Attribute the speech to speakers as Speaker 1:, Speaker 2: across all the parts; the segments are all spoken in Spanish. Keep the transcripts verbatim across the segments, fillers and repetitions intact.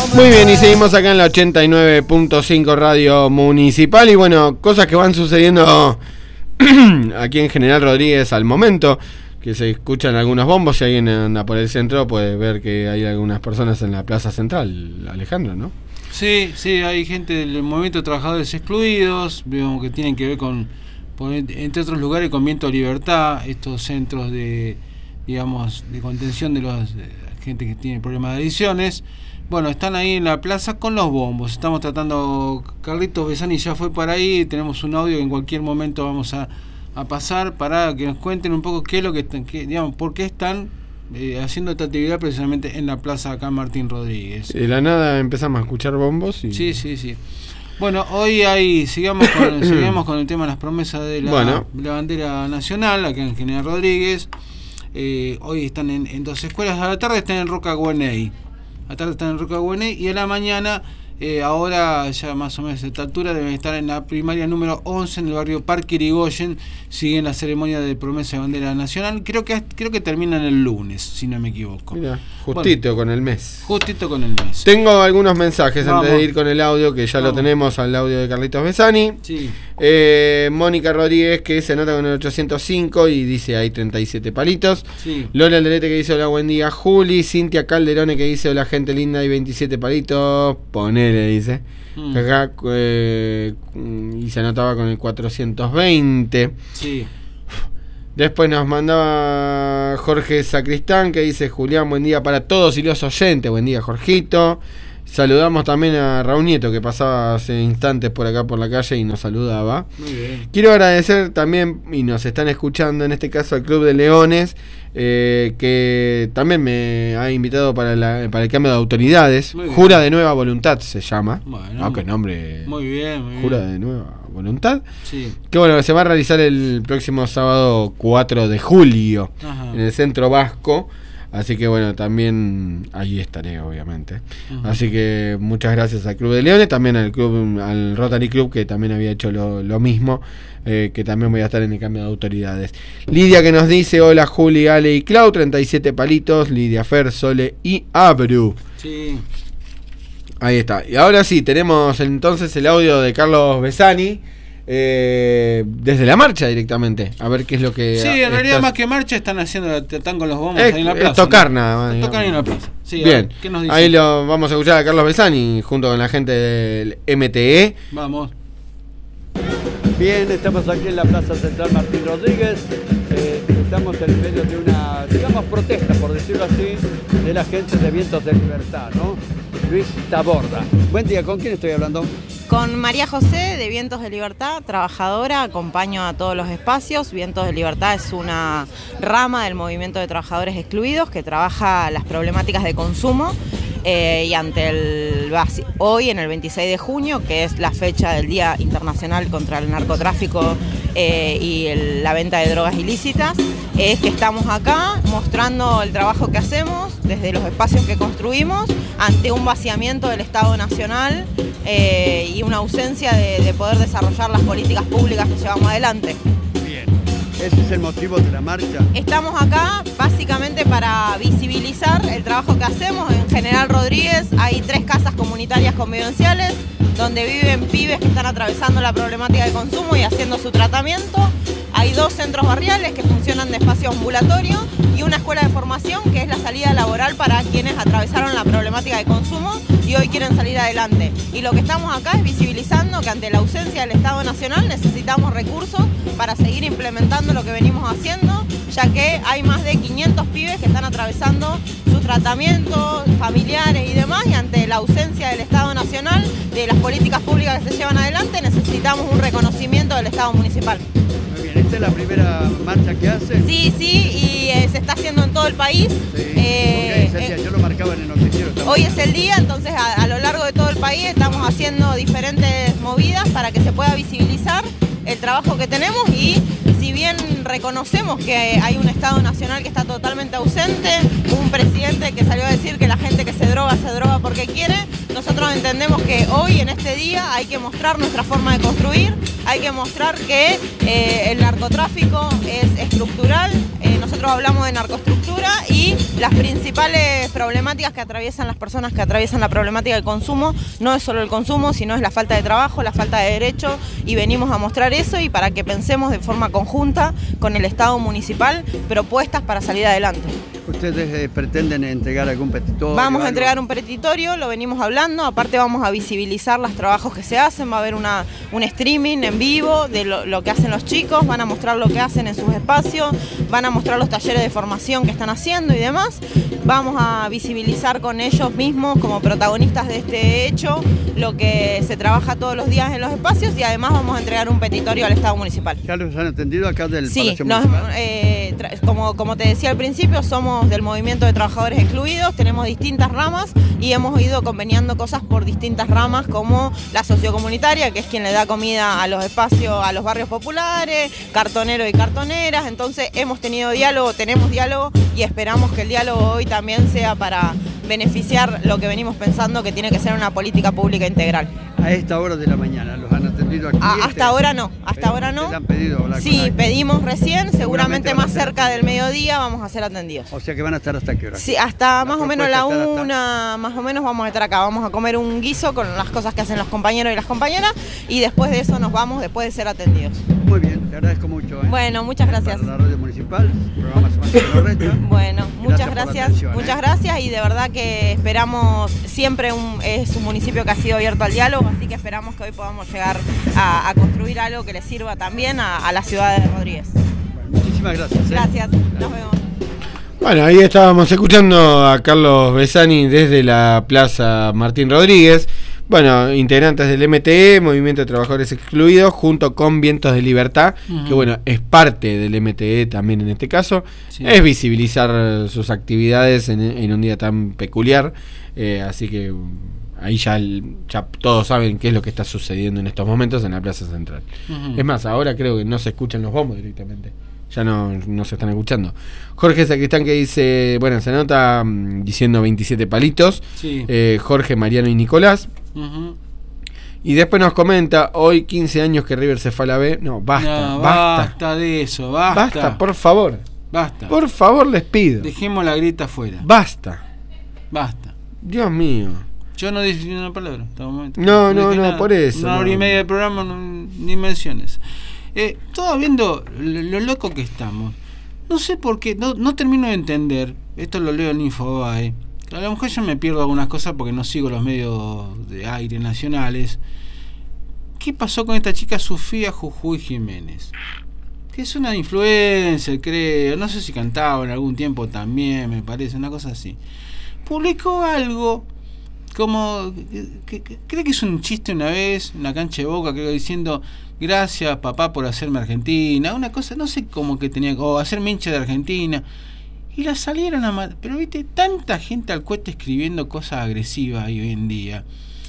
Speaker 1: Muy bien, y seguimos acá en la ochenta y nueve punto cinco Radio Municipal. Y bueno, cosas que van sucediendo aquí en General Rodríguez al momento, que se escuchan algunos bombos. Si alguien anda por el centro puede ver que hay algunas personas en la plaza central, Alejandro, ¿no?
Speaker 2: Sí, sí, hay gente del Movimiento de Trabajadores Excluidos, vemos que tienen que ver con, con, entre otros lugares, con Viento Libertad, estos centros de, digamos, de contención de los de la gente que tiene problemas de adicciones. Bueno, están ahí en la plaza con los bombos. Estamos tratando, Carlitos Besani ya fue para ahí, tenemos un audio que en cualquier momento vamos a, a pasar para que nos cuenten un poco qué es lo que están, qué, digamos, por qué están eh, haciendo esta actividad precisamente en la plaza acá Martín Rodríguez.
Speaker 1: De la nada empezamos a escuchar bombos y...
Speaker 2: Sí, sí, sí. Bueno, hoy hay, sigamos con, sigamos con el tema de las promesas de la,
Speaker 1: bueno.
Speaker 2: la bandera nacional acá en General Rodríguez. Eh, hoy están en, en dos escuelas, a la tarde están en Roca Güeney. A la tarde están en Roca Güeney y a la mañana, eh, ahora ya más o menos a esta altura, deben estar en la primaria número once en el barrio Parque Irigoyen. Siguen la ceremonia de promesa de bandera nacional. Creo que creo que terminan el lunes, si no me equivoco.
Speaker 1: Mira, justito bueno, con el mes.
Speaker 2: Justito con el mes.
Speaker 1: Tengo algunos mensajes
Speaker 2: Vamos.
Speaker 1: antes de ir con el audio, que ya Vamos. lo tenemos al audio de Carlitos Besani.
Speaker 2: Sí.
Speaker 1: Eh, Mónica Rodríguez, que se anota con el ochocientos cinco y dice hay treinta y siete palitos.
Speaker 2: Sí.
Speaker 1: Lola Alderete, que dice hola, buen día. Juli. Cintia Calderone, que dice hola, gente linda, hay veintisiete palitos. Ponele, dice. Mm. Acá, eh, y se anotaba con el cuatrocientos veinte.
Speaker 2: Sí.
Speaker 1: Después nos mandaba Jorge Sacristán, que dice Julián, buen día para todos y los oyentes. Buen día, Jorgito. Saludamos también a Raúl Nieto, que pasaba hace instantes por acá por la calle y nos saludaba.
Speaker 2: Muy bien.
Speaker 1: Quiero agradecer también, y nos están escuchando en este caso, al Club de Leones, eh, que también me ha invitado para, la, para el cambio de autoridades. Jura de Nueva Voluntad se llama.
Speaker 2: Bueno,
Speaker 1: ah, qué nombre.
Speaker 2: Muy bien, muy bien.
Speaker 1: Jura de Nueva Voluntad.
Speaker 2: Sí.
Speaker 1: Que bueno, se va a realizar el próximo sábado cuatro de julio.
Speaker 2: Ajá. En
Speaker 1: el Centro Vasco. Así que bueno, también ahí estaré, obviamente. Uh-huh. Así que muchas gracias al Club de Leones, también al club, al Rotary Club, que también había hecho lo, lo mismo, eh, que también voy a estar en el cambio de autoridades. Lidia, que nos dice hola Juli, Ale y Clau, treinta y siete palitos. Lidia, Fer, Sole y Abru.
Speaker 2: Sí.
Speaker 1: Ahí está. Y ahora sí, tenemos entonces el audio de Carlos Besani. Eh, desde la marcha directamente, a ver qué es lo que...
Speaker 2: Sí, en realidad más que marcha están haciendo, están con los bombos
Speaker 1: es,
Speaker 2: ahí en la plaza.
Speaker 1: Es tocar, ¿no? Nada más.
Speaker 2: Tocar ahí en la plaza. Sí,
Speaker 1: bien,
Speaker 2: ¿qué nos dice?
Speaker 1: Ahí lo vamos a escuchar a Carlos Besani junto con la gente del M T E.
Speaker 2: Vamos.
Speaker 3: Bien, estamos aquí en la Plaza Central Martín Rodríguez. Eh, estamos en medio de una, digamos, protesta, por decirlo así, de la gente de Vientos de Libertad, ¿no? Luis Taborda. Buen día, ¿con quién estoy hablando?
Speaker 4: Con María José de Vientos de Libertad, trabajadora, acompaño a todos los espacios. Vientos de Libertad es una rama del movimiento de trabajadores excluidos que trabaja las problemáticas de consumo eh, y ante el hoy en el veintiséis de junio, que es la fecha del Día Internacional contra el Narcotráfico eh, y el, la venta de drogas ilícitas, es que estamos acá mostrando el trabajo que hacemos desde los espacios que construimos ante un vaciamiento del Estado Nacional eh, y una ausencia de, de poder desarrollar las políticas públicas que llevamos adelante.
Speaker 3: Bien, ese es el motivo de la marcha.
Speaker 4: Estamos acá básicamente para visibilizar el trabajo que hacemos. En General Rodríguez hay tres casas comunitarias convivenciales donde viven pibes que están atravesando la problemática de consumo y haciendo su tratamiento. Hay dos centros barriales que funcionan de espacio ambulatorio y una escuela de formación que es la salida laboral para quienes atravesaron la problemática de consumo y hoy quieren salir adelante. Y lo que estamos acá es visibilizando que ante la ausencia del Estado Nacional necesitamos recursos para seguir implementando lo que venimos haciendo, ya que hay más de quinientos pibes que están atravesando sus tratamientos familiares y demás, y ante la ausencia del Estado Nacional, de las políticas públicas que se llevan adelante, necesitamos un reconocimiento del Estado municipal.
Speaker 3: Muy bien, ¿esta es la primera marcha que hace?
Speaker 4: Sí, sí, y eh, se está haciendo en todo el país.
Speaker 3: Sí,
Speaker 4: eh,
Speaker 3: okay, es el día. Yo lo marcaba en el noticiero.
Speaker 4: Hoy es el día, entonces a, a lo largo de todo el país estamos haciendo diferentes movidas para que se pueda visibilizar el trabajo que tenemos y si bien reconocemos que hay un Estado Nacional que está totalmente ausente, un presidente que salió a decir que la gente que se droga, se droga porque quiere, nosotros entendemos que hoy, en este día, hay que mostrar nuestra forma de construir, hay que mostrar que eh, el narcotráfico es estructural, eh, nosotros nosotros hablamos de narcoestructura y las principales problemáticas que atraviesan las personas que atraviesan la problemática del consumo. No es solo el consumo, sino es la falta de trabajo, la falta de derecho, y venimos a mostrar eso y para que pensemos de forma conjunta con el Estado municipal propuestas para salir adelante.
Speaker 3: ¿Ustedes eh, pretenden entregar algún petitorio?
Speaker 4: Vamos a
Speaker 3: algo?
Speaker 4: entregar un petitorio, lo venimos hablando, aparte vamos a visibilizar los trabajos que se hacen, va a haber una, un streaming en vivo de lo, lo que hacen los chicos, van a mostrar lo que hacen en sus espacios, van a mostrar los talleres de formación que están haciendo y demás. Vamos a visibilizar con ellos mismos como protagonistas de este hecho lo que se trabaja todos los días en los espacios y además vamos a entregar un petitorio al Estado municipal.
Speaker 3: ¿Ya los han atendido acá del
Speaker 4: sí,
Speaker 3: Palacio
Speaker 4: nos,
Speaker 3: Municipal?
Speaker 4: Eh, como, como te decía al principio, somos del movimiento de trabajadores excluidos, tenemos distintas ramas y hemos ido conveniando cosas por distintas ramas como la sociocomunitaria, que es quien le da comida a los espacios, a los barrios populares, cartoneros y cartoneras. Entonces hemos tenido diálogo, tenemos diálogo y esperamos que el diálogo hoy también sea para beneficiar lo que venimos pensando que tiene que ser una política pública integral.
Speaker 3: A esta hora de la mañana, ¿los han atendido aquí?
Speaker 4: A,
Speaker 3: este,
Speaker 4: hasta ahora no, hasta ahora no.
Speaker 3: ¿Han pedido hablar
Speaker 4: Sí,
Speaker 3: con alguien?
Speaker 4: pedimos recién, seguramente,
Speaker 3: Seguramente
Speaker 4: más
Speaker 3: ser...
Speaker 4: cerca del mediodía vamos a ser atendidos.
Speaker 3: O sea que van a estar hasta qué hora.
Speaker 4: Sí, hasta más o menos la
Speaker 3: hasta...
Speaker 4: una, más o menos vamos a estar acá, vamos a comer un guiso con las cosas que hacen los compañeros y las compañeras y después de eso nos vamos, después de ser atendidos.
Speaker 3: Muy bien, te agradezco mucho. ¿eh?
Speaker 4: Bueno, muchas gracias.
Speaker 3: Para la radio municipal, programa Sebastián Lorreta.
Speaker 4: Bueno, muchas
Speaker 3: gracias.
Speaker 4: Gracias,
Speaker 3: atención,
Speaker 4: muchas
Speaker 3: ¿eh?
Speaker 4: gracias y de verdad que esperamos, siempre un, es un municipio que ha sido abierto al diálogo, así que esperamos que hoy podamos llegar a, a construir algo que le sirva también a, a la ciudad de Rodríguez.
Speaker 3: Bueno, muchísimas gracias. ¿eh?
Speaker 4: Gracias, nos vemos.
Speaker 1: Bueno, ahí estábamos escuchando a Carlos Besani desde la Plaza Martín Rodríguez. Bueno, integrantes del M T E, Movimiento de Trabajadores Excluidos, junto con Vientos de Libertad, uh-huh. que bueno, es parte del M T E también en este caso. Sí. Es visibilizar sus actividades en, en un día tan peculiar. Eh, así que ahí ya, ya todos saben qué es lo que está sucediendo en estos momentos en la Plaza Central. Uh-huh. Es más, ahora creo que no se escuchan los bombos directamente. Ya no, no se están escuchando. Jorge Sacristán que dice, bueno, se nota um, diciendo veintisiete palitos. Sí. Eh, Jorge, Mariano y Nicolás. Uh-huh. Y después nos comenta, hoy quince años que River se fue a la B. No, basta,
Speaker 2: no,
Speaker 1: basta.
Speaker 2: Basta de eso, basta.
Speaker 1: Basta, por favor.
Speaker 2: Basta.
Speaker 1: Por favor, les pido.
Speaker 2: Dejemos la grita afuera.
Speaker 1: Basta.
Speaker 2: Basta.
Speaker 1: Dios mío.
Speaker 2: Yo no dije ni una palabra hasta el momento.
Speaker 1: No, no, no, no
Speaker 2: nada.
Speaker 1: por eso.
Speaker 2: Una
Speaker 1: no.
Speaker 2: hora y media de programa, no, ni menciones. Eh, todo viendo lo, lo loco que estamos. No sé por qué, no, no termino de entender. Esto lo leo en Infobae. A lo mejor yo me pierdo algunas cosas porque no sigo los medios de aire nacionales. ¿Qué pasó con esta chica Sofía Jujuy Jiménez? Que es una influencer, creo. No sé si cantaba en algún tiempo también, me parece, una cosa así. Publicó algo como que, que, creo que es un chiste una vez en la cancha de Boca, creo, diciendo gracias papá por hacerme Argentina, una cosa, no sé cómo que tenía, o hacerme hincha de Argentina, y la salieron a matar. Pero viste, tanta gente al cohete escribiendo cosas agresivas hoy en día.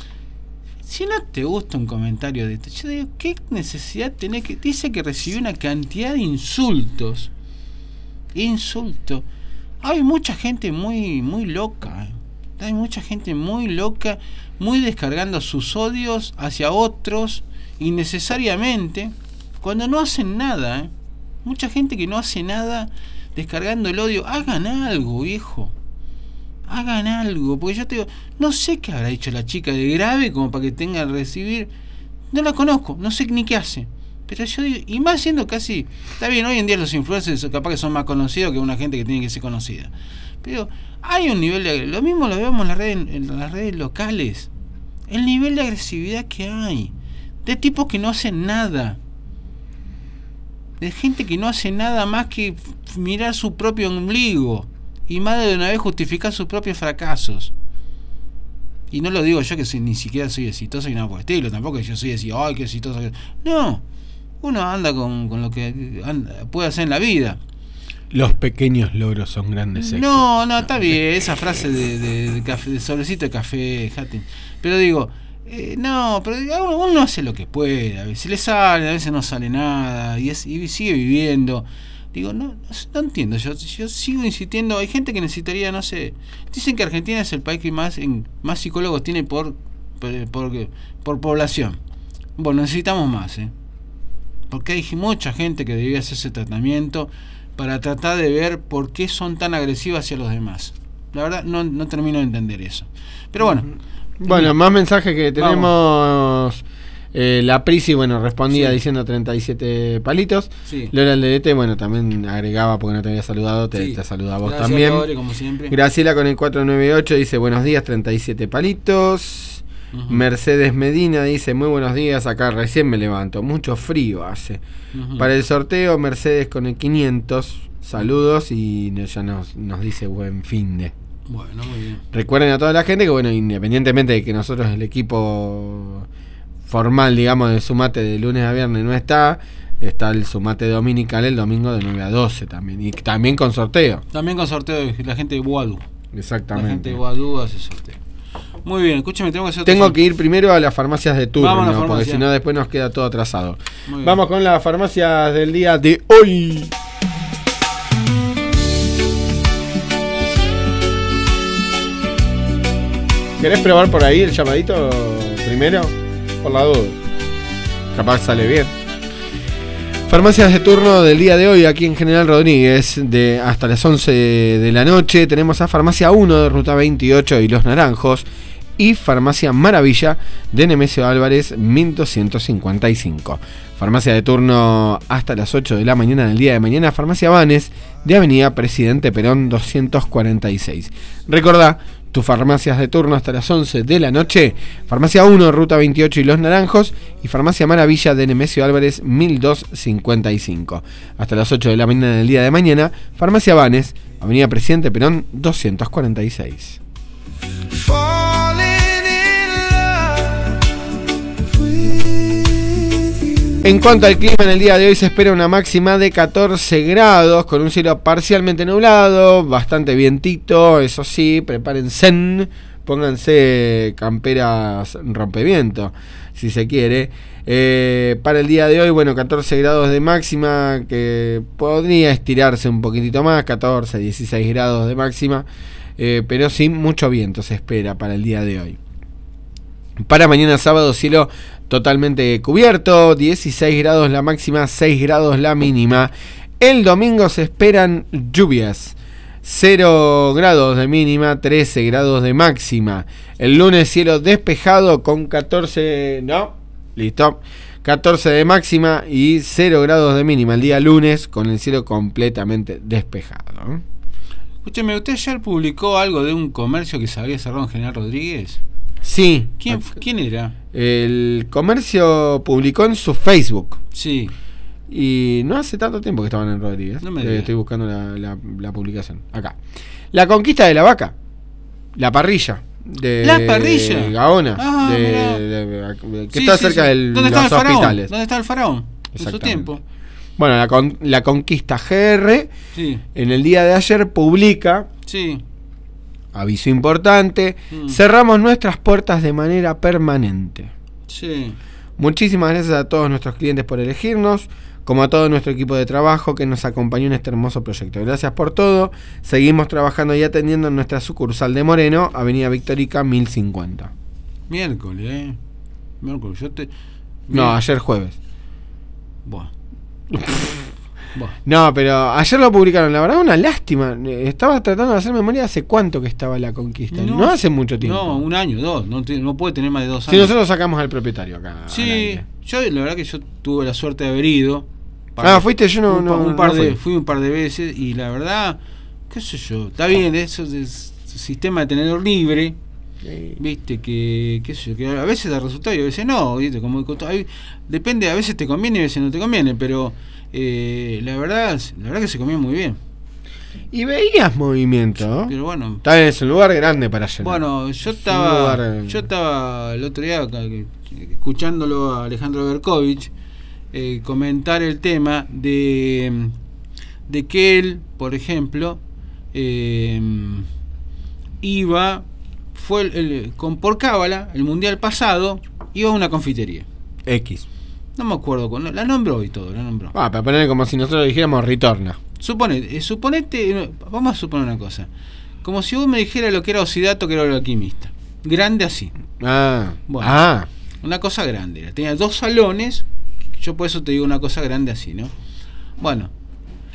Speaker 2: Si no te gusta un comentario de esto, yo digo, ¿qué necesidad tenés? Que dice que recibió una cantidad de insultos, insultos. Hay mucha gente muy muy loca, ¿eh? Hay mucha gente muy loca, muy descargando sus odios hacia otros innecesariamente, cuando no hacen nada, ¿eh? Mucha gente que no hace nada descargando el odio. Hagan algo, viejo. Hagan algo, porque yo te digo, no sé qué habrá hecho la chica de grave como para que tenga que recibir. No la conozco, no sé ni qué hace. Pero yo digo, y más siendo casi, está bien, hoy en día los influencers capaz que son más conocidos que una gente que tiene que ser conocida. Pero hay un nivel de, lo mismo lo vemos en las redes, en las redes locales. El nivel de agresividad que hay. De tipos que no hacen nada. De gente que no hace nada más que mirar su propio ombligo. Y más de una vez justificar sus propios fracasos. Y no lo digo yo que soy, ni siquiera soy exitoso y nada por el estilo. Tampoco que yo soy así, ay, qué exitoso. No. Uno anda con, con lo que anda, puede hacer en la vida.
Speaker 1: Los pequeños logros son grandes éxitos.
Speaker 2: No, no, está bien. Esa frase de, de, de, café, de sobrecito de café, Hatin. Pero digo... Eh, no, pero uno, uno hace lo que puede, a veces le sale, a veces no sale nada y, es, y sigue viviendo. Digo, no, no, no entiendo, yo, yo sigo insistiendo. Hay gente que necesitaría, no sé, dicen que Argentina es el país que más en, más psicólogos tiene por por, por por población. Bueno, necesitamos más, ¿eh? Porque hay mucha gente que debería hacer ese tratamiento para tratar de ver por qué son tan agresivas hacia los demás. La verdad no, no termino de entender eso. Pero bueno.
Speaker 1: Bueno, más mensajes que tenemos. Eh, la Prisi, bueno, respondía sí. diciendo treinta y siete palitos. Sí. Lola Alderete, bueno, también agregaba porque no te había saludado, te, sí. te saluda a vos Gracias, también. Lore, como siempre. Graciela con el cuatro nueve ocho dice buenos días, treinta y siete palitos. Uh-huh. Mercedes Medina dice muy buenos días, acá recién me levanto, mucho frío hace. Uh-huh. Para el sorteo, Mercedes con el quinientos, saludos y ya nos, nos dice buen fin de.
Speaker 2: Bueno, muy bien.
Speaker 1: Recuerden a toda la gente que, bueno, independientemente de que nosotros el equipo formal, digamos, de Sumate de lunes a viernes no está, está el Sumate dominical el domingo de nueve a doce también, y también con sorteo.
Speaker 2: También con sorteo de la gente de Boadú.
Speaker 1: Exactamente.
Speaker 2: La gente de Boadú hace sorteo. Muy bien, escúchame, tengo que hacer
Speaker 1: Tengo que ir primero a las farmacias de turno, ¿no? Porque si no después nos queda todo atrasado. Vamos con las farmacias del día de hoy. ¿Querés probar por ahí el llamadito primero? Por la duda. Capaz sale bien. Farmacias de turno del día de hoy aquí en General Rodríguez de hasta las once de la noche. Tenemos a Farmacia uno de Ruta veintiocho y Los Naranjos y Farmacia Maravilla de Nemesio Álvarez mil doscientos cincuenta y cinco. Farmacia de turno hasta las ocho de la mañana del día de mañana, Farmacia Banes de Avenida Presidente Perón doscientos cuarenta y seis. Recordá, tus farmacias de turno hasta las once de la noche, Farmacia uno, Ruta veintiocho y Los Naranjos, y Farmacia Maravilla de Nemesio Álvarez mil doscientos cincuenta y cinco. Hasta las ocho de la mañana del día de mañana, Farmacia Banes, Avenida Presidente Perón doscientos cuarenta y seis. En cuanto al clima, en el día de hoy se espera una máxima de catorce grados, con un cielo parcialmente nublado, bastante vientito, eso sí, prepárense, pónganse camperas rompeviento, si se quiere. Eh, para el día de hoy, bueno, catorce grados de máxima, que podría estirarse un poquitito más, catorce, dieciséis grados de máxima, eh, pero sin mucho viento se espera para el día de hoy. Para mañana sábado, cielo totalmente cubierto, dieciséis grados la máxima, seis grados la mínima. El domingo se esperan lluvias, cero grados de mínima, trece grados de máxima. El lunes cielo despejado con catorce, no, listo, catorce de máxima y cero grados de mínima. El día lunes con el cielo completamente despejado.
Speaker 2: Escúcheme, ¿usted ayer publicó algo de un comercio que se había cerrado en General Rodríguez?
Speaker 1: Sí.
Speaker 2: ¿Quién, ¿Quién era?
Speaker 1: El comercio publicó en su Facebook.
Speaker 2: Sí.
Speaker 1: Y no hace tanto tiempo que estaban en Rodríguez.
Speaker 2: No me
Speaker 1: eh, estoy buscando la, la, la publicación. Acá. La conquista de la vaca. La parrilla. De
Speaker 2: ¿La parrilla?
Speaker 1: Gaona.
Speaker 2: Ah,
Speaker 1: de, de, de, de, que
Speaker 2: sí,
Speaker 1: está
Speaker 2: sí,
Speaker 1: cerca
Speaker 2: sí.
Speaker 1: de
Speaker 2: los
Speaker 1: está el
Speaker 2: hospitales. ¿Dónde está el faraón? En su tiempo.
Speaker 1: Bueno, la, con, la conquista G R.
Speaker 2: Sí.
Speaker 1: En el día de ayer publica.
Speaker 2: Sí.
Speaker 1: Aviso importante, mm. cerramos nuestras puertas de manera permanente.
Speaker 2: Sí.
Speaker 1: Muchísimas gracias a todos nuestros clientes por elegirnos, como a todo nuestro equipo de trabajo que nos acompañó en este hermoso proyecto. Gracias por todo. Seguimos trabajando y atendiendo en nuestra sucursal de Moreno, Avenida Victórica mil cincuenta.
Speaker 2: Miércoles, ¿eh? Miércoles, yo te...
Speaker 1: No, ayer jueves.
Speaker 2: Buah.
Speaker 1: No, pero ayer lo publicaron, la verdad una lástima. Estaba tratando de hacer memoria hace cuánto que estaba la conquista. No, no hace mucho tiempo.
Speaker 2: No, un año, dos. No, te, no puede tener más de dos años.
Speaker 1: Si nosotros sacamos al propietario acá.
Speaker 2: Sí, yo la verdad que yo tuve la suerte de haber ido.
Speaker 1: Ah, de, fuiste, yo no.
Speaker 2: Un,
Speaker 1: no,
Speaker 2: un par
Speaker 1: no
Speaker 2: de, fui un par de veces y la verdad, qué sé yo, está bien, eso es sistema de tenedor libre. Sí. Viste que, qué sé yo, que a veces da resultado y a veces no, viste, como hay, depende, a veces te conviene y a veces no te conviene, pero eh, la verdad, la verdad que se comía muy bien.
Speaker 1: Y veías movimiento, ¿no?
Speaker 2: Pero bueno,
Speaker 1: está bien, es un lugar grande para llenar.
Speaker 2: Bueno, yo estaba lugar... yo estaba el otro día escuchándolo a Alejandro Berkovich eh, comentar el tema de de que él, por ejemplo, eh, iba fue el, el, con por cábala el mundial pasado, iba a una confitería
Speaker 1: X.
Speaker 2: No me acuerdo, con, la nombró y todo, la nombró.
Speaker 1: Ah, para poner como si nosotros dijéramos Ritorna.
Speaker 2: Suponete, eh, suponete, vamos a suponer una cosa. Como si vos me dijeras lo que era Ocidato, que era el alquimista. Grande así.
Speaker 1: Ah,
Speaker 2: bueno,
Speaker 1: ah.
Speaker 2: Una cosa grande. Tenía dos salones, yo por eso te digo una cosa grande así, ¿no? Bueno,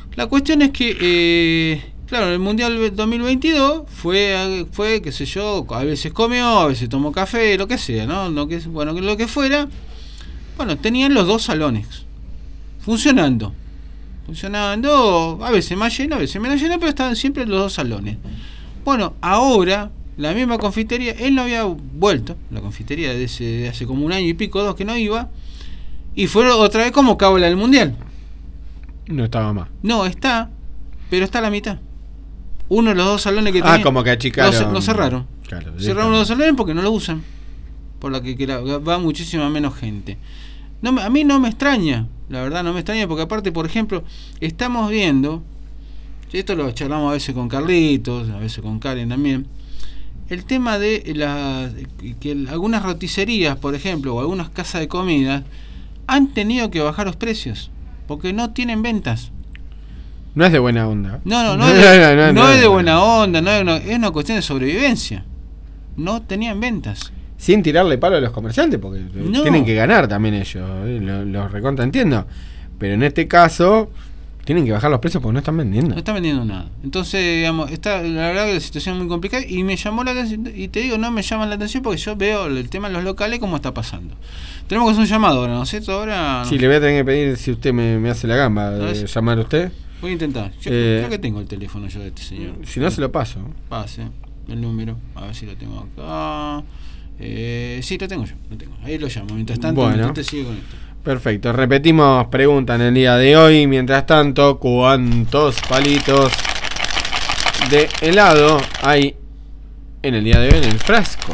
Speaker 2: La cuestión es que, eh, claro, el Mundial dos mil veintidós fue, fue, qué sé yo, a veces comió, a veces tomó café, lo que sea, ¿no? Lo que, bueno, lo que fuera. Bueno, tenían los dos salones funcionando. Funcionando, a veces más lleno, a veces menos lleno, pero estaban siempre los dos salones. Bueno, ahora, la misma confitería, él no había vuelto, la confitería de, ese, de hace como un año y pico, dos que no iba, y fue otra vez como cábala del Mundial.
Speaker 1: No estaba más.
Speaker 2: No, está, pero está a la mitad. Uno de los dos salones que tenía.
Speaker 1: Ah, como que achicaron.
Speaker 2: Lo, lo cerraron.
Speaker 1: Claro,
Speaker 2: cerraron los dos salones porque no lo usan. Por lo que, que la, va muchísima menos gente. No, a mí no me extraña, la verdad no me extraña, porque aparte, por ejemplo, estamos viendo, esto lo charlamos a veces con Carlitos, a veces con Karen también, el tema de las, que algunas roticerías, por ejemplo, o algunas casas de comida, han tenido que bajar los precios, porque no tienen ventas.
Speaker 1: No es de buena onda.
Speaker 2: No, no, no, es, de, no, no, no es de buena onda, no es una, es una cuestión de sobrevivencia. No tenían ventas.
Speaker 1: Sin tirarle palo a los comerciantes, porque
Speaker 2: no.
Speaker 1: tienen que ganar también ellos, ¿eh? Los lo recontra entiendo. Pero en este caso, tienen que bajar los precios porque no están vendiendo.
Speaker 2: No están vendiendo nada. Entonces, digamos, está, la verdad que la situación es muy complicada y me llamó la atención, y te digo, no me llama la atención porque yo veo el tema de los locales cómo está pasando. Tenemos que hacer un llamado ahora, ¿no es cierto? Ahora,
Speaker 1: sí, le voy a tener que pedir si usted me, me hace la gamba de llamar a usted.
Speaker 2: Voy a intentar. Yo eh, creo que tengo el teléfono yo de este señor.
Speaker 1: Si no, se lo paso.
Speaker 2: Pase el número, a ver si lo tengo acá. Eh, sí, lo tengo yo, lo tengo. Ahí lo llamo. Mientras tanto,
Speaker 1: bueno,
Speaker 2: mientras te sigue con esto.
Speaker 1: Perfecto. Repetimos pregunta en el día de hoy. Mientras tanto, ¿cuántos palitos de helado hay en el día de hoy en el frasco?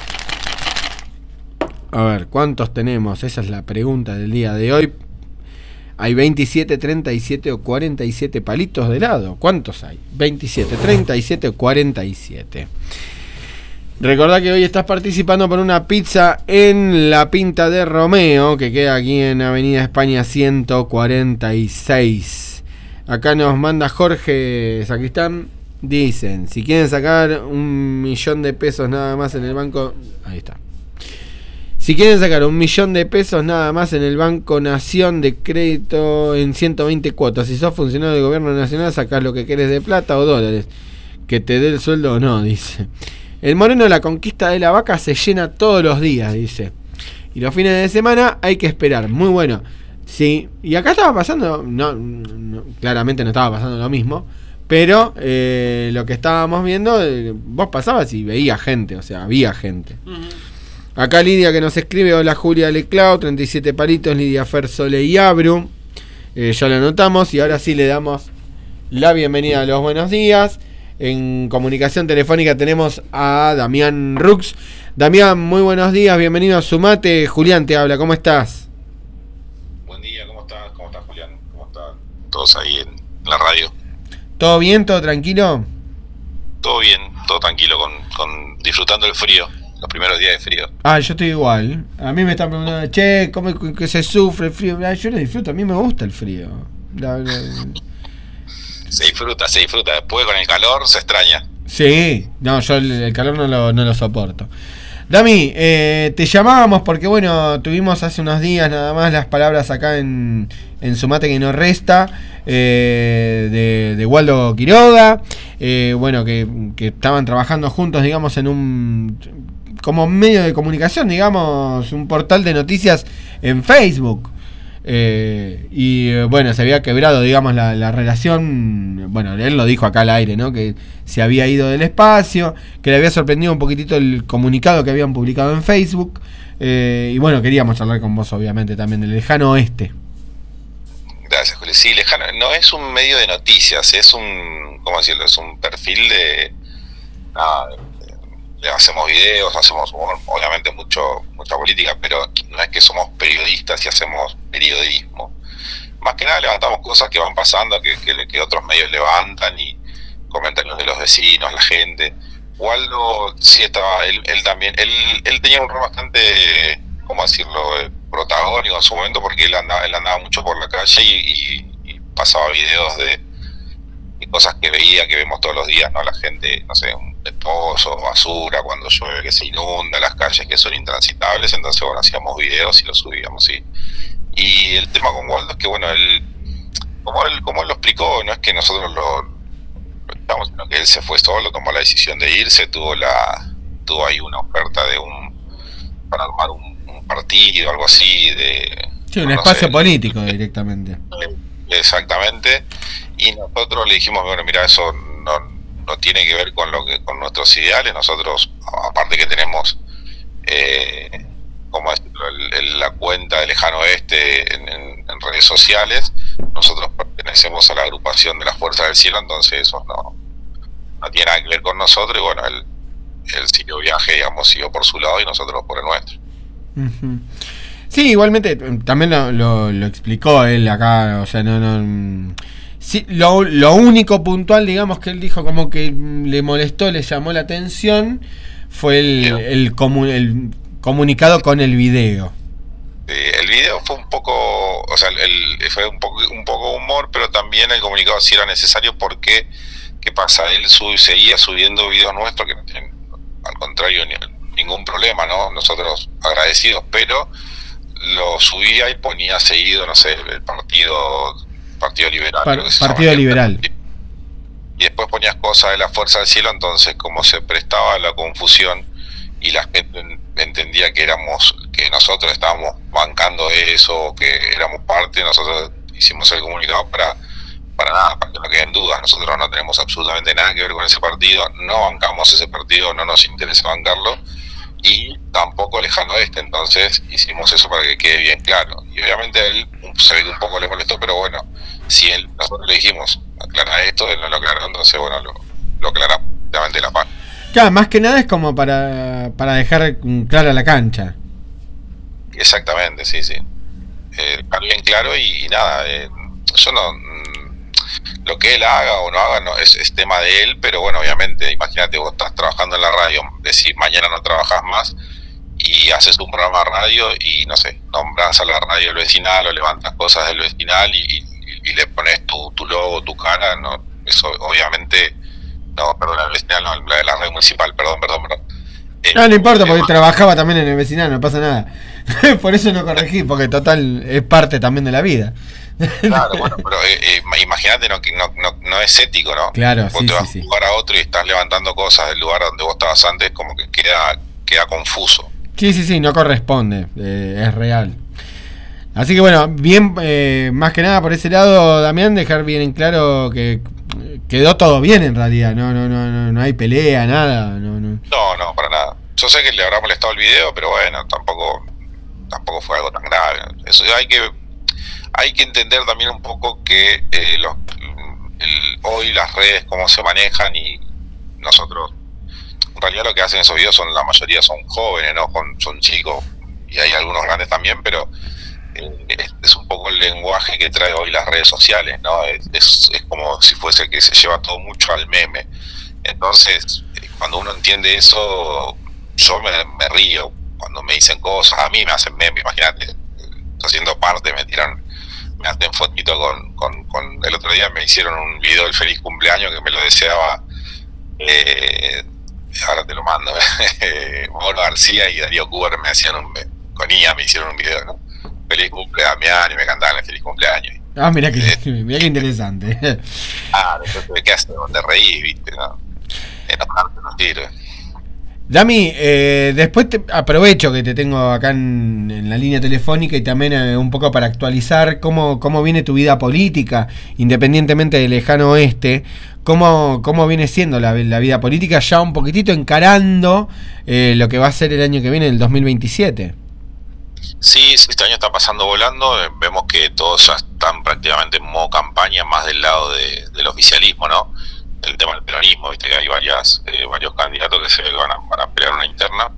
Speaker 1: A ver, ¿cuántos tenemos? Esa es la pregunta del día de hoy. Hay veintisiete, treinta y siete o cuarenta y siete palitos de helado. ¿Cuántos hay? veintisiete, treinta y siete o cuarenta y siete. Recordá que hoy estás participando por una pizza en La Pinta de Romeo, que queda aquí en Avenida España ciento cuarenta y seis. Acá nos manda Jorge Sacristán. Dicen, si quieren sacar un millón de pesos nada más en el banco... Ahí está. Si quieren sacar un millón de pesos nada más en el Banco Nación de crédito en ciento veinte cuotas. Si sos funcionario del gobierno nacional, sacás lo que querés de plata o dólares. Que te dé el sueldo o no, dice. El Moreno de la Conquista de la Vaca se llena todos los días, dice. Y los fines de semana hay que esperar. Muy bueno. Sí, y acá estaba pasando, no, no claramente no estaba pasando lo mismo, pero eh, lo que estábamos viendo, eh, vos pasabas y veías gente, o sea, había gente. Uh-huh. Acá Lidia que nos escribe, hola Julia Leclau, treinta y siete palitos, Lidia Fer Sole y Abru. Eh, ya lo anotamos y ahora sí le damos la bienvenida a los buenos días. En comunicación telefónica tenemos a Damián Rux. Damián, muy buenos días, bienvenido a Sumate. Julián te habla, ¿cómo estás?
Speaker 5: Buen día, ¿cómo estás? ¿Cómo estás, Julián? ¿Cómo están todos ahí en la radio?
Speaker 1: ¿Todo bien? ¿Todo tranquilo?
Speaker 5: Todo bien, todo tranquilo, con, con disfrutando el frío, los primeros días de frío.
Speaker 1: Ah, yo estoy igual. A mí me están preguntando, che, ¿cómo que se sufre el frío? Ah, yo lo disfruto, a mí me gusta el frío. La, la...
Speaker 5: Se disfruta, se disfruta. Después con el calor se extraña.
Speaker 1: Sí, no, yo el, el calor no lo, no lo soporto. Dami, eh, te llamábamos porque, bueno, tuvimos hace unos días nada más las palabras acá en, en Sumate que no resta, eh, de, de Waldo Quiroga, eh, bueno, que, que estaban trabajando juntos, digamos, en un, como medio de comunicación, digamos, un portal de noticias en Facebook. Eh, y eh, bueno, se había quebrado, digamos, la, la relación. Bueno, él lo dijo acá al aire, ¿no? Que se había ido del espacio, que le había sorprendido un poquitito el comunicado que habían publicado en Facebook. Eh, y bueno, queríamos hablar con vos, obviamente, también del lejano oeste.
Speaker 5: Gracias, Julio. Sí, lejano no es un medio de noticias, es un, ¿cómo decirlo? Es un perfil de. Nada, le hacemos videos, hacemos obviamente mucho mucha política, pero no es que somos periodistas y hacemos periodismo. Más que nada levantamos cosas que van pasando, que, que, que otros medios levantan, y comentarios de los vecinos, la gente. Waldo sí estaba, él, él también, él, él tenía un rol bastante, ¿cómo decirlo?, protagónico en su momento, porque él andaba, él andaba mucho por la calle y, y, y pasaba videos de, de cosas que veía, que vemos todos los días, ¿no? La gente, no sé, un pozo, basura, cuando llueve, que se inunda, las calles que son intransitables. Entonces, bueno, hacíamos videos y los subíamos, sí. Y el tema con Waldo es que, bueno, él como él, como él lo explicó, no es que nosotros lo, lo estamos, sino que él se fue solo, tomó la decisión de irse, tuvo la tuvo ahí una oferta de un para armar un, un partido, algo así, de
Speaker 1: sí, un
Speaker 5: no
Speaker 1: espacio
Speaker 5: sé,
Speaker 1: político directamente.
Speaker 5: Exactamente, y nosotros le dijimos, bueno, mira, eso no, no tiene que ver con lo que con nuestros ideales. Nosotros, aparte que tenemos eh, como decirlo, el, el, la cuenta de Lejano Oeste en, en, en redes sociales, nosotros pertenecemos a la agrupación de las Fuerzas del Cielo, entonces eso no, no tiene nada que ver con nosotros, y bueno, él, él siguió viaje, digamos, siguió por su lado y nosotros por el nuestro.
Speaker 1: Uh-huh. Sí, igualmente también lo, lo, lo explicó él acá, o sea, no, no sí, lo, lo único puntual, digamos, que él dijo como que le molestó, le llamó la atención, fue el, el, el, comu, el comunicado con el video.
Speaker 5: Eh, el video fue un poco, o sea, el, fue un poco, un poco humor, pero también el comunicado sí era necesario porque, ¿qué pasa? Él sub, seguía subiendo videos nuestros que no tienen, al contrario, ni, ningún problema, ¿no? Nosotros agradecidos, pero lo subía y ponía seguido, no sé, el partido partido liberal.
Speaker 1: Par, partido liberal.
Speaker 5: Y después ponías cosas de la Fuerza del Cielo, entonces como se prestaba a la confusión y la gente entendía que éramos, que nosotros estábamos bancando eso, que éramos parte, nosotros hicimos el comunicado para, para nada, para que no queden dudas. Nosotros no tenemos absolutamente nada que ver con ese partido, no bancamos ese partido, no nos interesa bancarlo, y tampoco Lejano Oeste, entonces hicimos eso para que quede bien claro. Y obviamente a él se ve que un poco le molestó, pero bueno, si él, nosotros le dijimos, aclara esto, él no lo aclaró, entonces bueno, lo, lo aclara de la paz.
Speaker 1: Claro, más que nada es como para, para dejar clara la cancha.
Speaker 5: Exactamente, sí, sí. Eh, dejar bien claro y, y nada, eh, yo no... Lo que él haga o no haga no es, es tema de él, pero bueno, obviamente, imagínate, vos estás trabajando en la radio, decís mañana no trabajas más y haces un programa de radio y no sé, nombras a la radio del vecinal o levantas cosas del vecinal y, y, y le pones tu, tu logo, tu cara, no, eso obviamente, no, perdón, el vecinal, no, la de la radio municipal, perdón, perdón, perdón. Eh,
Speaker 1: no, no importa, porque trabajaba también en el vecinal, no pasa nada. Por eso no corregí, porque total es parte también de la vida.
Speaker 5: Claro, bueno, pero eh, eh, imagínate, no, no, no, no es ético, ¿no?
Speaker 1: Claro,
Speaker 5: vos
Speaker 1: sí,
Speaker 5: te vas
Speaker 1: sí,
Speaker 5: a un lugar a otro y estás levantando cosas del lugar donde vos estabas antes, como que queda, queda confuso.
Speaker 1: Sí, sí, sí, no corresponde, eh, es real. Así que bueno, bien, eh, más que nada por ese lado, Damián, dejar bien en claro que quedó todo bien en realidad, no, no, no, no, no hay pelea, nada, no, no.
Speaker 5: No, no, para nada. Yo sé que le habrá molestado el video, pero bueno, tampoco, tampoco fue algo tan grave. Eso hay que Hay que entender también un poco que eh, los, el, hoy las redes cómo se manejan, y nosotros en realidad lo que hacen esos videos son, la mayoría son jóvenes, no son, son chicos, y hay algunos grandes también, pero eh, es, es un poco el lenguaje que trae hoy las redes sociales, ¿no? Es, es, es como si fuese que se lleva todo mucho al meme. Entonces, eh, cuando uno entiende eso, yo me, me río cuando me dicen cosas, a mí me hacen meme, imagínate, haciendo parte, me tiran, me hacen fotito con, con, con, el otro día me hicieron un video del feliz cumpleaños que me lo deseaba, eh, ahora te lo mando, Mauro García y Darío Cuber me hacían un, con I A me hicieron un video, ¿no? Feliz cumpleaños, Damián, y me cantaban el feliz cumpleaños.
Speaker 1: Ah, mira que,
Speaker 5: eh,
Speaker 1: mira que interesante.
Speaker 5: Ah, entonces, ¿qué haces? Donde reís, viste, ¿no? Enojarte no sirve.
Speaker 1: Dami, eh, después te, aprovecho que te tengo acá en, en la línea telefónica y también eh, un poco para actualizar cómo, cómo viene tu vida política, independientemente del Lejano Oeste, cómo, cómo viene siendo la, la vida política ya un poquitito encarando eh, lo que va a ser el año que viene, el dos mil veintisiete.
Speaker 5: Sí, sí, este año está pasando volando, eh, vemos que todos ya están prácticamente en modo campaña, más del lado de, del oficialismo, ¿no? El tema del peronismo, viste que hay varias eh, varios candidatos que se van a, van a pelear una interna,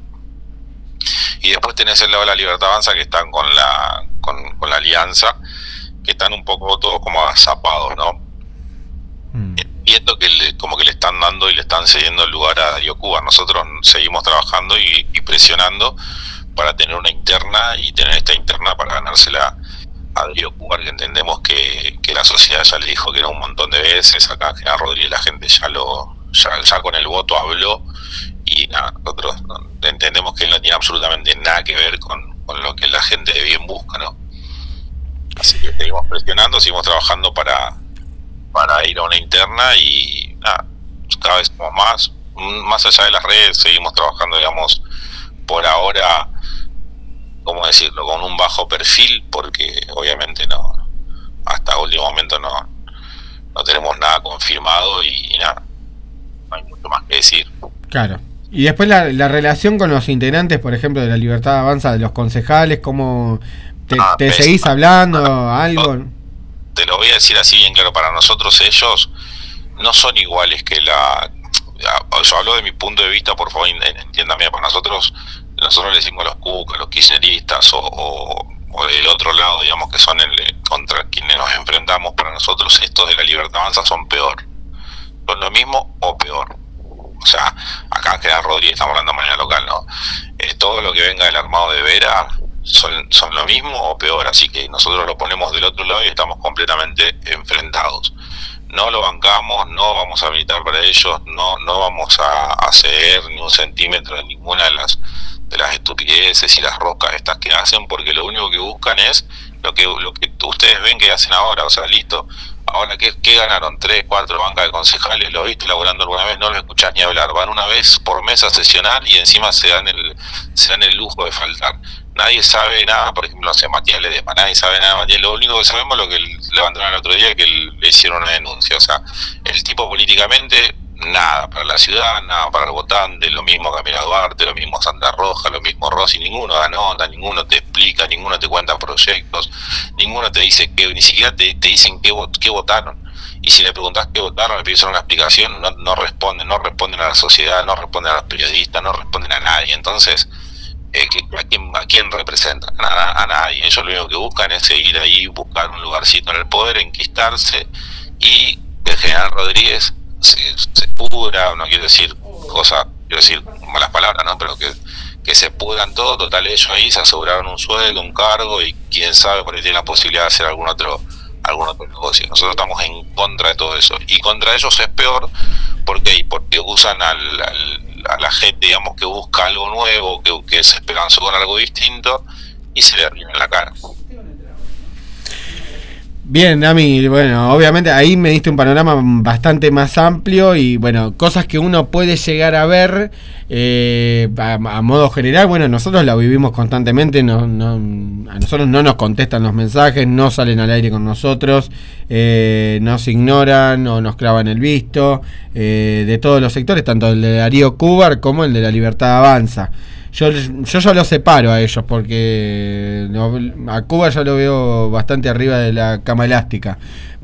Speaker 5: y después tenés el lado de la Libertad Avanza, que están con la con, con la alianza, que están un poco todos como agazapados, ¿no? Mm. Viendo que le, como que le están dando y le están cediendo el lugar a Darío Cuber. Nosotros seguimos trabajando y, y presionando para tener una interna, y tener esta interna para ganársela a Darío Cuber, que entendemos que, que la sociedad ya le dijo que era un montón de veces. Acá General Rodríguez la gente ya lo ya, ya con el voto habló, y nada, nosotros entendemos que él no tiene absolutamente nada que ver con, con lo que la gente de bien busca, ¿no? Así que seguimos presionando, seguimos trabajando para, para ir a una interna y nada, cada vez somos más, más allá de las redes, seguimos trabajando, digamos, por ahora, ¿cómo decirlo?, con un bajo perfil, porque obviamente no, hasta el último momento no, no tenemos nada confirmado y, y nada, no hay mucho más que decir.
Speaker 1: Claro. Y después la, la relación con los integrantes, por ejemplo, de la Libertad Avanza, de los concejales, ¿cómo te,
Speaker 5: ah,
Speaker 1: te
Speaker 5: ves,
Speaker 1: seguís hablando?
Speaker 5: ah,
Speaker 1: ¿Algo?
Speaker 5: Te lo voy a decir así bien claro, para nosotros ellos no son iguales que la... Yo hablo de mi punto de vista, por favor, entiéndame, para nosotros, nosotros le decimos a los cucas, a los kirchneristas o, o, o del otro lado, digamos, que son el, contra quienes nos enfrentamos, para nosotros estos de la Libertad Avanza son peor. Son lo mismo o peor. O sea, acá en General Rodríguez, estamos hablando de manera local, ¿no? Eh, todo lo que venga del armado de Vera son, son lo mismo o peor, así que nosotros lo ponemos del otro lado y estamos completamente enfrentados. No lo bancamos, no vamos a militar para ellos, no no vamos a, a ceder ni un centímetro de ninguna de las de las estupideces y las roscas estas que hacen, porque lo único que buscan es lo que lo que ustedes ven que hacen ahora. O sea, listo, ahora ¿qué, qué ganaron? Tres, cuatro bancas de concejales, ¿lo viste laburando alguna vez? No lo escuchás ni hablar, van una vez por mes a sesionar y encima se dan el se dan el lujo de faltar. Nadie sabe nada, por ejemplo, no sé, Matías Ledesma, nadie sabe nada de Matías, lo único que sabemos es lo que levantaron el otro día, que le hicieron una denuncia. O sea, el tipo políticamente, nada para la ciudad, nada para el votante, lo mismo Camila Duarte, lo mismo Santa Roja, lo mismo Rossi, ninguno da nota, ninguno te explica, ninguno te cuenta proyectos, ninguno te dice que, ni siquiera te, te dicen qué, qué votaron. Y si le preguntás qué votaron, le pides una explicación, no, no responden, no responden a la sociedad, no responden a los periodistas, no responden a nadie. Entonces, Eh, que, a, quién, ¿a quién representan? A, a nadie. Ellos lo único que buscan es seguir ahí, buscar un lugarcito en el poder, enquistarse y que el General Rodríguez se, se pudra, no quiero decir cosas, quiero decir malas palabras, ¿no? Pero que, que se pudran todo. Total, ellos ahí se aseguraron un sueldo, un cargo y quién sabe por ahí tienen la posibilidad de hacer algún otro algún otro negocio. Nosotros estamos en contra de todo eso y contra ellos es peor porque, porque usan al, al a la gente, digamos, que busca algo nuevo, que, que se esperanzó con algo distinto y se le arriba en la cara.
Speaker 1: Bien, Dami, bueno, obviamente ahí me diste un panorama bastante más amplio y bueno, cosas que uno puede llegar a ver eh, a, a modo general. Bueno, nosotros la vivimos constantemente, no, no, a nosotros no nos contestan los mensajes, no salen al aire con nosotros, eh, nos ignoran o nos clavan el visto, eh, de todos los sectores, tanto el de Darío Cúbar como el de la Libertad Avanza. Yo, yo ya lo separo a ellos porque a Cuba ya lo veo bastante arriba de la cama elástica,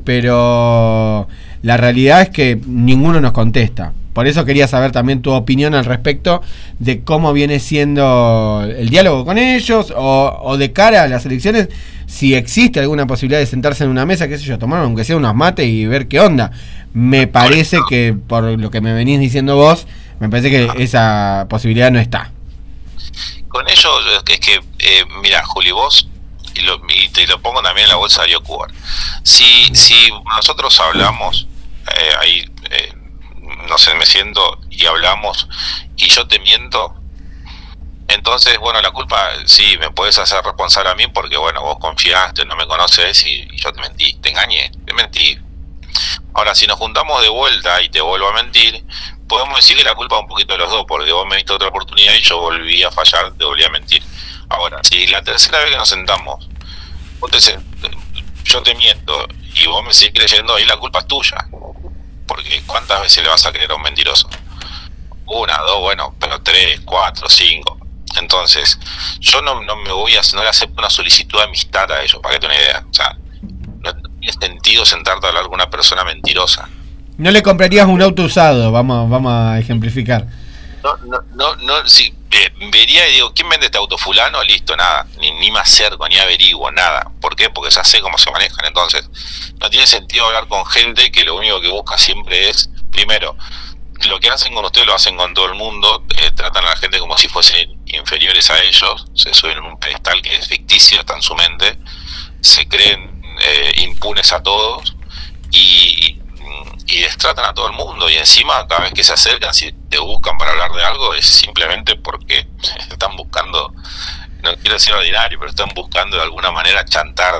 Speaker 1: pero la realidad es que ninguno nos contesta. Por eso quería saber también tu opinión al respecto de cómo viene siendo el diálogo con ellos o, o de cara a las elecciones, si existe alguna posibilidad de sentarse en una mesa, qué sé yo, tomar aunque sea unos mates y ver qué onda. Me parece que por lo que me venís diciendo vos, me parece que esa posibilidad no está.
Speaker 5: Con ellos es que, eh, mira, Juli, vos, y, lo, y te lo pongo también en la bolsa de Darío Cúbar. Si, si nosotros hablamos, eh, ahí, eh, no sé, me siento y hablamos, y yo te miento, entonces, bueno, la culpa, sí, me puedes hacer responsable a mí porque, bueno, vos confiaste, no me conoces y, y yo te mentí, te engañé, te mentí. Ahora, si nos juntamos de vuelta y te vuelvo a mentir, podemos decir que la culpa es un poquito de los dos, porque vos me diste otra oportunidad y yo volví a fallar, te volví a mentir. Ahora, si la tercera vez que nos sentamos, vos te, yo te miento y vos me seguís creyendo, ahí la culpa es tuya. Porque ¿cuántas veces le vas a creer a un mentiroso? Una, dos, bueno, pero tres, cuatro, cinco. Entonces, yo no, no me voy a, no le acepto una solicitud de amistad a ellos, para que te una idea. O sea, no tiene sentido sentarte a hablar con una persona mentirosa.
Speaker 1: No le comprarías un auto usado, vamos, vamos a ejemplificar.
Speaker 5: No, no, no, no, sí, eh, vería y digo, ¿quién vende este auto? Fulano, listo, nada, ni, ni me acerco, ni averiguo, nada. ¿Por qué? Porque ya sé cómo se manejan. Entonces, no tiene sentido hablar con gente que lo único que busca siempre es, primero, lo que hacen con ustedes lo hacen con todo el mundo, eh, tratan a la gente como si fuesen inferiores a ellos, se suben en un pedestal que es ficticio, está en su mente, se creen eh, impunes a todos y... y destratan a todo el mundo, y encima cada vez que se acercan, si te buscan para hablar de algo, es simplemente porque están buscando, no quiero decir ordinario, pero están buscando de alguna manera chantarte,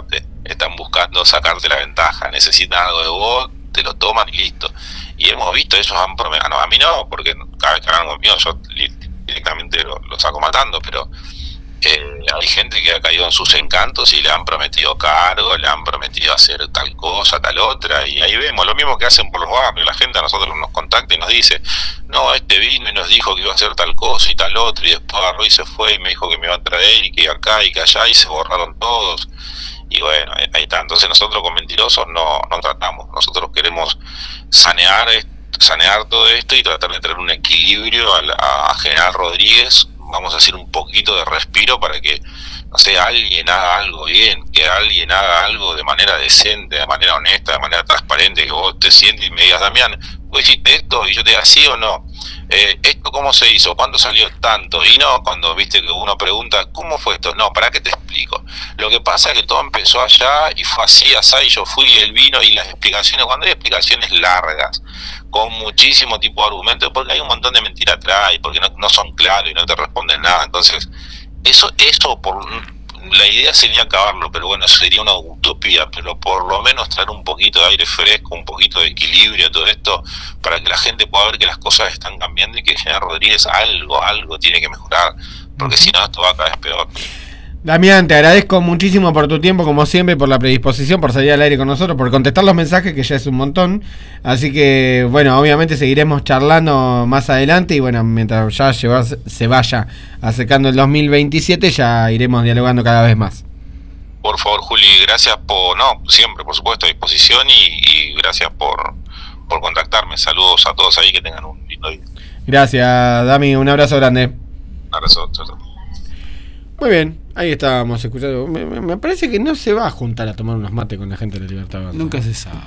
Speaker 5: están buscando sacarte la ventaja, necesitan algo de vos, te lo toman y listo. Y hemos visto, ellos han prometido, no, a mí no, porque cada vez que hablan conmigo yo directamente lo, lo saco matando, pero eh, hay gente que ha caído en sus encantos y le han prometido cargo, le han prometido hacer tal cosa, tal otra, y ahí vemos lo mismo que hacen por los barrios. La gente a nosotros nos contacta y nos dice, no, este vino y nos dijo que iba a hacer tal cosa y tal otra, y después agarró y se fue y me dijo que me iba a traer y que acá y que allá, y se borraron todos. Y bueno, ahí está. Entonces nosotros con mentirosos no, no tratamos. Nosotros queremos sanear sanear todo esto y tratar de traer un equilibrio a, a General Rodríguez. Vamos a hacer un poquito de respiro para que, no sé, alguien haga algo bien, que alguien haga algo de manera decente, de manera honesta, de manera transparente, que vos te sientes y me digas, Damián, ¿vos hiciste esto? Y yo te diga sí o no. Eh, ¿Esto cómo se hizo? ¿Cuándo salió tanto? Y no cuando, viste, que uno pregunta, ¿cómo fue esto? No, ¿para qué te explico? Lo que pasa es que todo empezó allá y fue así, así, y yo fui, él vino, y las explicaciones, cuando hay explicaciones largas, con muchísimo tipo de argumentos, porque hay un montón de mentiras atrás, y porque no, no son claros y no te responden nada. Entonces, eso, eso por la idea sería acabarlo, pero bueno, sería una utopía, pero por lo menos traer un poquito de aire fresco, un poquito de equilibrio a todo esto, para que la gente pueda ver que las cosas están cambiando y que General Rodríguez algo, algo tiene que mejorar, porque si no esto va cada vez peor.
Speaker 1: Damián, te agradezco muchísimo por tu tiempo, como siempre, por la predisposición, por salir al aire con nosotros, por contestar los mensajes, que ya es un montón. Así que, bueno, obviamente seguiremos charlando más adelante y, bueno, mientras ya llevas, se vaya acercando el dos mil veintisiete, ya iremos dialogando cada vez más.
Speaker 5: Por favor, Juli, gracias por, no, siempre, por supuesto, a disposición y, y gracias por, por contactarme. Saludos a todos ahí, que tengan un lindo día.
Speaker 1: Gracias, Dami, un abrazo grande.
Speaker 5: Un abrazo, chao, chao.
Speaker 1: Muy bien, ahí estábamos escuchando. Me, me parece que no se va a juntar a tomar unos mates con la gente de la Libertad Avanza.
Speaker 2: Nunca se sabe.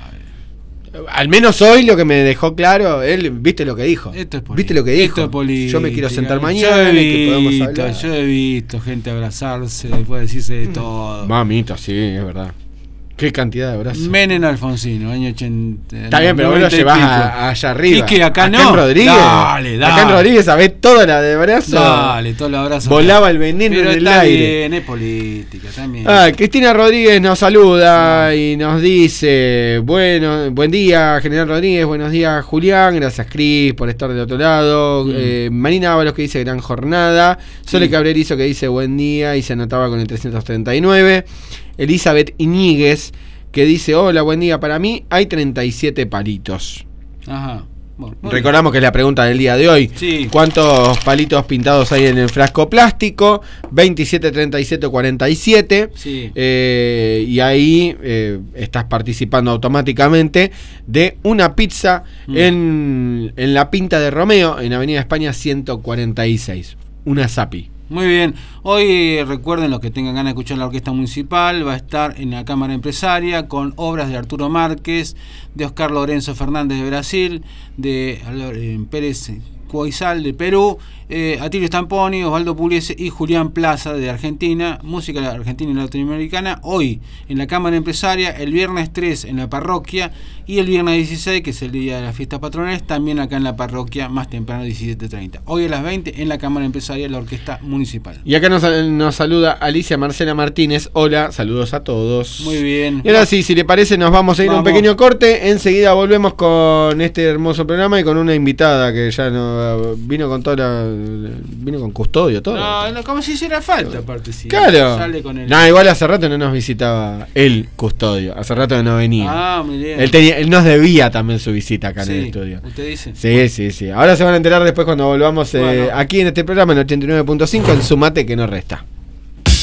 Speaker 1: Al menos hoy lo que me dejó claro, él, viste lo que dijo.
Speaker 2: Esto es
Speaker 1: ¿Viste lo que dijo?
Speaker 2: Esto es
Speaker 1: yo me quiero sentar
Speaker 2: yo
Speaker 1: mañana,
Speaker 2: he visto,
Speaker 1: que podemos hablar.
Speaker 2: Yo he visto gente abrazarse, después decirse de todo.
Speaker 1: Mamita, sí, es verdad. Qué cantidad de abrazos.
Speaker 2: Menem Alfonsino, año ochenta.
Speaker 1: Está bien, pero vos lo llevás a, allá arriba.
Speaker 2: Y que acá, acá
Speaker 1: no.
Speaker 2: en
Speaker 1: Rodríguez.
Speaker 2: Dale, dale.
Speaker 1: Acá en Rodríguez, ¿sabés toda la de abrazos?
Speaker 2: Dale, todo el abrazo.
Speaker 1: Volaba el veneno
Speaker 2: pero
Speaker 1: en el
Speaker 2: está
Speaker 1: aire.
Speaker 2: Bien, es política también.
Speaker 1: Ah, Cristina Rodríguez nos saluda y nos dice: bueno, buen día, General Rodríguez, buenos días, Julián, gracias, Cris, por estar del otro lado. Mm. Eh, Marina Ábalos, que dice gran jornada. Sole sí. Cabrerizo, que dice buen día y se anotaba con el trescientos treinta y nueve. Elizabeth Iñiguez, que dice, hola, buen día, para mí hay treinta y siete palitos.
Speaker 2: Ajá. Bueno,
Speaker 1: recordamos que es la pregunta del día de hoy.
Speaker 2: Sí.
Speaker 1: ¿Cuántos palitos pintados hay en el frasco plástico? veintisiete, treinta y siete, cuarenta y siete.
Speaker 2: Sí.
Speaker 1: Eh, y ahí eh, estás participando automáticamente de una pizza mm. en, en la Pinta de Romeo, en Avenida España ciento cuarenta y seis. Una Zapi.
Speaker 2: Muy bien, hoy recuerden, los que tengan ganas de escuchar la Orquesta Municipal, va a estar en la Cámara Empresaria con obras de Arturo Márquez, de Oscar Lorenzo Fernández de Brasil, de eh, Pérez Cuaizal de Perú, eh, Atilio Stamponi, Osvaldo Pugliese y Julián Plaza de Argentina, música argentina y latinoamericana, hoy en la Cámara Empresaria, el viernes tres en la parroquia y el viernes dieciséis, que es el día de las fiestas patronales, también acá en la parroquia más temprano, diecisiete treinta. Hoy a las veinte en la Cámara Empresaria, la Orquesta Municipal.
Speaker 1: Y acá nos, nos saluda Alicia Marcela Martínez. Hola, saludos a todos.
Speaker 2: Muy bien.
Speaker 1: Y ahora sí, si le parece, nos vamos a ir a un pequeño corte. Enseguida volvemos con este hermoso programa y con una invitada que ya no vino con toda la, vino con custodio, todo.
Speaker 2: No, no, como si hiciera falta, aparte sí.
Speaker 1: Claro.
Speaker 2: Sale con el...
Speaker 1: No, igual hace rato no nos visitaba el custodio. Hace rato que no venía.
Speaker 2: Ah, muy bien.
Speaker 1: Él, tenía, él nos debía también su visita acá sí, en el estudio.
Speaker 2: ¿Usted dice?
Speaker 1: Sí, sí, sí. Ahora se van a enterar después cuando volvamos eh, bueno. aquí en este programa en ochenta y nueve punto cinco en Sumate que no resta.